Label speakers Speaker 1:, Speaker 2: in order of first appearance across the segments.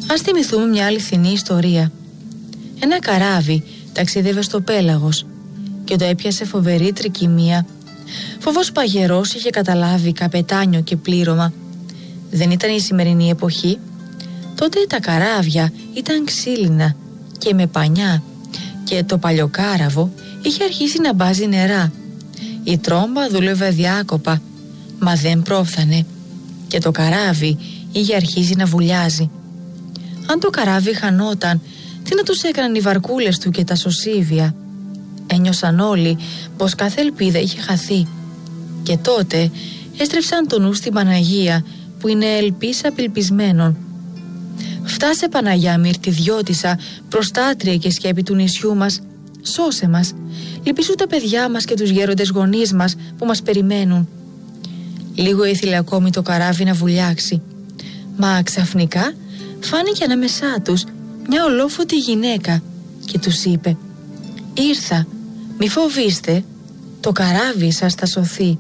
Speaker 1: Ας θυμηθούμε μια αληθινή ιστορία. Ένα καράβι ταξίδευε στο πέλαγος και το έπιασε φοβερή τρικυμία. Φόβος παγερός είχε καταλάβει καπετάνιο και πλήρωμα. Δεν ήταν η σημερινή εποχή. Τότε τα καράβια ήταν ξύλινα και με πανιά και το παλιοκάραβο είχε αρχίσει να μπάζει νερά. Η τρόμπα δούλευε διάκοπα, μα δεν πρόφθανε και το καράβι είχε αρχίσει να βουλιάζει. Αν το καράβι χανόταν, τι να τους έκαναν οι βαρκούλες του και τα σωσίβια? Ένιωσαν όλοι πως κάθε ελπίδα είχε χαθεί. Και τότε έστρεψαν το νου στην Παναγία, που είναι ελπίς απελπισμένων. «Φτάσε, Παναγιά μυρτιδιώτισσα, προστάτρια και σκέπη του νησιού μας, σώσε μας, λυπήσου τα παιδιά μας και τους γέροντες γονείς μας που μας περιμένουν». Λίγο ήθελε ακόμη το καράβι να βουλιάξει, μα ξαφνικά φάνηκε ανάμεσά τους μια ολόφωτη γυναίκα και τους είπε: «Ήρθα, μη φοβήστε, το καράβι σας θα σωθεί».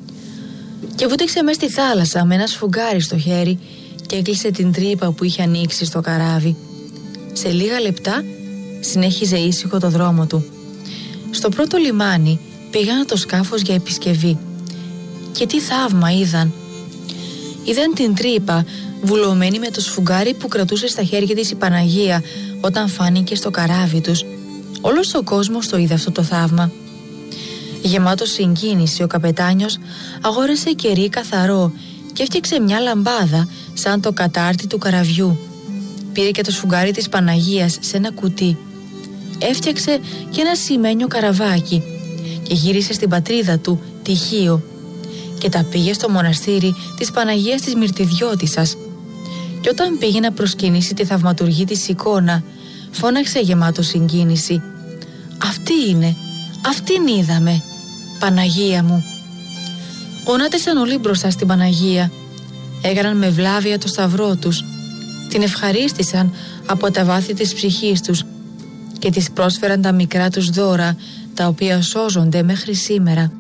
Speaker 1: Και βούτυξε μες στη θάλασσα με ένα σφουγγάρι στο χέρι και έκλεισε την τρύπα που είχε ανοίξει στο καράβι. Σε λίγα λεπτά συνέχιζε ήσυχο το δρόμο του. Στο πρώτο λιμάνι πήγαν το σκάφος για επισκευή. Και τι θαύμα είδαν! Είδαν την τρύπα βουλωμένη με το σφουγγάρι που κρατούσε στα χέρια της η Παναγία όταν φάνηκε στο καράβι τους. Όλος ο κόσμος το είδε αυτό το θαύμα. Γεμάτος συγκίνηση, ο καπετάνιος αγόρασε κερί καθαρό και έφτιαξε μια λαμπάδα σαν το κατάρτι του καραβιού. Πήρε και το σφουγγάρι της Παναγίας σε ένα κουτί. Έφτιαξε και ένα σημαίνιο καραβάκι και γύρισε στην πατρίδα του, τη Χίο, και τα πήγε στο μοναστήρι της Παναγίας της Μυρτιδιώτισσας. Και όταν πήγε να προσκυνήσει τη θαυματουργή της εικόνα, φώναξε γεμάτο συγκίνηση: «Αυτή είναι, αυτήν είδαμε, Παναγία μου». Γονάτισαν όλοι μπροστά στην Παναγία, έκαναν με βλάβεια το σταυρό τους, την ευχαρίστησαν από τα βάθη της ψυχής τους και της πρόσφεραν τα μικρά τους δώρα, τα οποία σώζονται μέχρι σήμερα.